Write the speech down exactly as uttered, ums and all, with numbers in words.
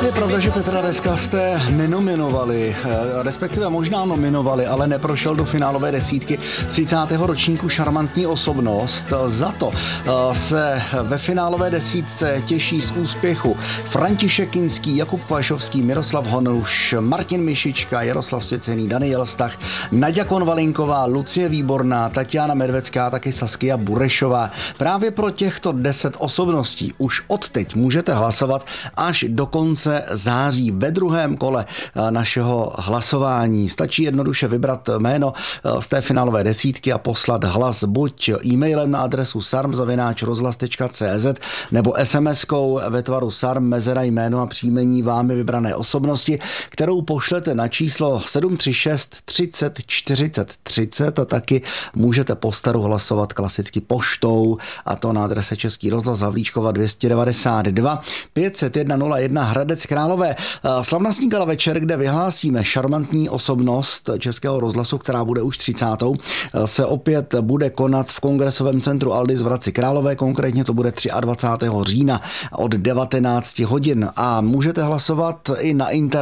Je pravda, že Petra Reska jste nenominovali, respektive možná nominovali, ale neprošel do finálové desítky třicátého ročníku Šarmantní osobnost. Za to se ve finálové desítce těší z úspěchu František Kinský, Jakub Kvašovský, Miroslav Honuš, Martin Mišička, Jaroslav Svěcený, Daniel Stach, Naďa Konvalinková, Lucie Výborná, Tatiana Medvecká, taky Saskia Burešová. Právě pro těchto deset osobností už odteď můžete hlasovat až do konce září ve druhém kole našeho hlasování. Stačí jednoduše vybrat jméno z té finálové desítky a poslat hlas buď e-mailem na adresu sarm zavináč rozhlas tečka cé zet nebo es em eskou ve tvaru sarm mezera jméno a příjmení vámi vybrané osobnosti, kterou pošlete na číslo sedm tři šest třicet čtyřicet třicet a taky můžete po staru hlasovat klasicky poštou, a to na adrese Český rozhlas Havlíčkova dvě stě devadesát dva pět set jedna nula jedna Hradec Králové. Slavnostní gala večer, kde vyhlásíme šarmantní osobnost Českého rozhlasu, která bude už třicátou, se opět bude konat v Kongresovém centru Aldis v Hradci Králové, konkrétně to bude dvacátého třetího října od devatenáct hodin a můžete hlasovat i na internetu